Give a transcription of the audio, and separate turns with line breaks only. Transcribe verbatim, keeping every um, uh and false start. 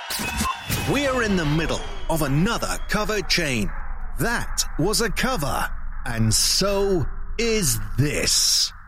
We're in the middle of another cover chain. That was a cover, and so is this.